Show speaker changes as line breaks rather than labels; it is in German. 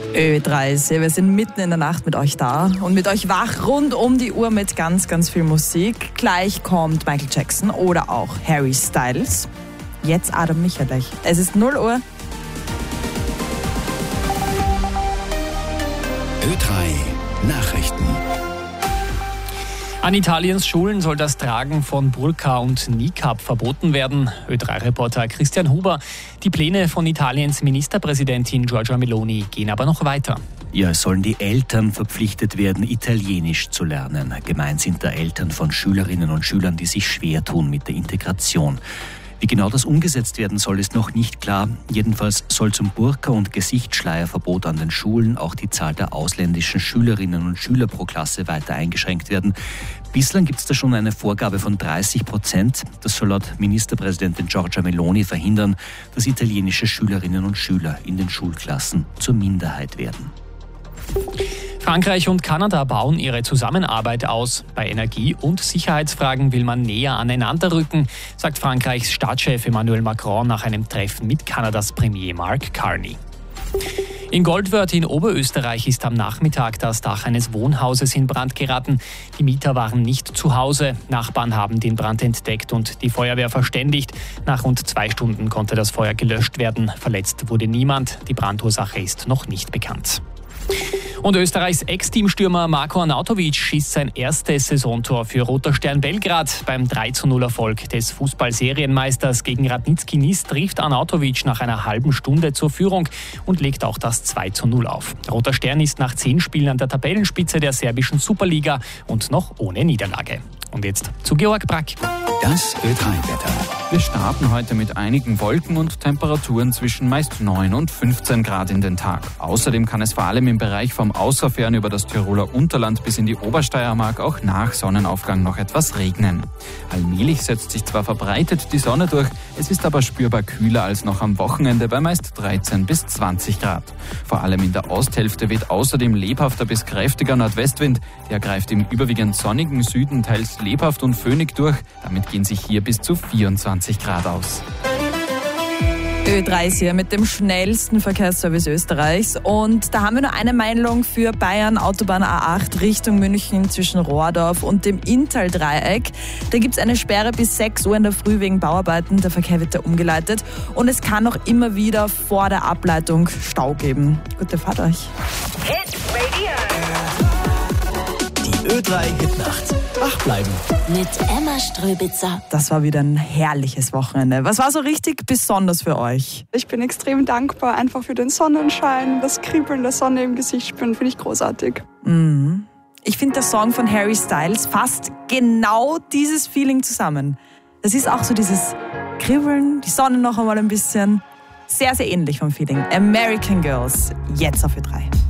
Ö3, wir sind mitten in der Nacht mit euch da und mit euch wach rund um die Uhr mit ganz, ganz viel Musik. Gleich kommt Michael Jackson oder auch Harry Styles. Jetzt Adam Michalich. Es ist 0 Uhr.
Ö3 Nachrichten.
An Italiens Schulen soll das Tragen von Burka und Niqab verboten werden. Ö3-Reporter Christian Huber. Die Pläne von Italiens Ministerpräsidentin Giorgia Meloni gehen aber noch weiter.
Ja, es sollen die Eltern verpflichtet werden, Italienisch zu lernen. Gemeint sind da Eltern von Schülerinnen und Schülern, die sich schwer tun mit der Integration. Wie genau das umgesetzt werden soll, ist noch nicht klar. Jedenfalls soll zum Burka- und Gesichtsschleierverbot an den Schulen auch die Zahl der ausländischen Schülerinnen und Schüler pro Klasse weiter eingeschränkt werden. Bislang gibt es da schon eine Vorgabe von 30%. Das soll laut Ministerpräsidentin Giorgia Meloni verhindern, dass italienische Schülerinnen und Schüler in den Schulklassen zur Minderheit werden.
Frankreich und Kanada bauen ihre Zusammenarbeit aus. Bei Energie- und Sicherheitsfragen will man näher aneinander rücken, sagt Frankreichs Staatschef Emmanuel Macron nach einem Treffen mit Kanadas Premier Mark Carney. In Goldwörth in Oberösterreich ist am Nachmittag das Dach eines Wohnhauses in Brand geraten. Die Mieter waren nicht zu Hause. Nachbarn haben den Brand entdeckt und die Feuerwehr verständigt. Nach rund 2 Stunden konnte das Feuer gelöscht werden. Verletzt wurde niemand. Die Brandursache ist noch nicht bekannt. Und Österreichs Ex-Teamstürmer Marko Arnautovic schießt sein erstes Saisontor für Roter Stern Belgrad. Beim 3:0-Erfolg des Fußball-Serienmeisters gegen Radnički Nis trifft Arnautovic nach einer halben Stunde zur Führung und legt auch das 2:0 auf. Roter Stern ist nach 10 Spielen an der Tabellenspitze der serbischen Superliga und noch ohne Niederlage. Und jetzt zu Georg Brack.
Das Ö3-Wetter.
Wir starten heute mit einigen Wolken und Temperaturen zwischen meist 9 und 15 Grad in den Tag. Außerdem kann es vor allem im Bereich vom Außerfern über das Tiroler Unterland bis in die Obersteiermark auch nach Sonnenaufgang noch etwas regnen. Allmählich setzt sich zwar verbreitet die Sonne durch, es ist aber spürbar kühler als noch am Wochenende bei meist 13 bis 20 Grad. Vor allem in der Osthälfte weht außerdem lebhafter bis kräftiger Nordwestwind. Der greift im überwiegend sonnigen Süden teils lebhaft und föhnig durch. Damit gehen sich hier bis zu 24 Grad aus.
Ö3 ist hier mit dem schnellsten Verkehrsservice Österreichs. Und da haben wir nur eine Meldung für Bayern, Autobahn A8 Richtung München zwischen Rohrdorf und dem Inntal-Dreieck. Da gibt es eine Sperre bis 6 Uhr in der Früh wegen Bauarbeiten. Der Verkehr wird da umgeleitet. Und es kann noch immer wieder vor der Ableitung Stau geben. Gute Fahrt euch.
Hit Radio.
Die Ö3-Hit-Nacht. Wach bleiben.
Mit Emma Ströbitzer.
Das war wieder ein herrliches Wochenende. Was war so richtig besonders für euch?
Ich bin extrem dankbar einfach für den Sonnenschein, das Kribbeln der Sonne im Gesicht spüren, finde ich großartig.
Ich finde, der Song von Harry Styles fasst genau dieses Feeling zusammen. Das ist auch so dieses Kribbeln, die Sonne noch einmal ein bisschen. Sehr, sehr ähnlich vom Feeling. American Girls, jetzt auf Ö3.